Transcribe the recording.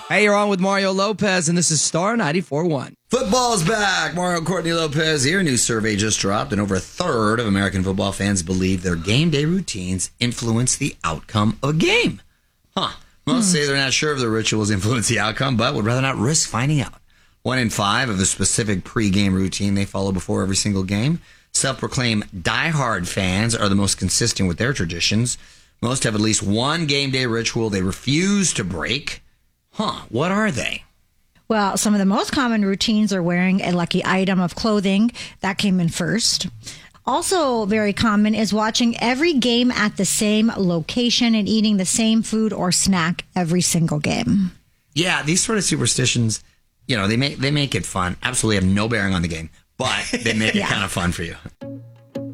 Hey, you're on with Mario Lopez, and this is Star 94.1. Football's back. Mario Courtney Lopez here. A new survey just dropped, and over a third of American football fans believe their game day routines influence the outcome of a game. Most say they're not sure if their rituals influence the outcome, but would rather not risk finding out. 1 in 5 have a specific pre-game routine they follow before every single game. Self-proclaimed diehard fans are the most consistent with their traditions. Most have at least one game day ritual they refuse to break. What are they? Well, some of the most common routines are wearing a lucky item of clothing. That came in first. Also very common is watching every game at the same location and eating the same food or snack every single game. Yeah, these sort of superstitions, they make it fun. Absolutely have no bearing on the game, but they make it kind of fun for you.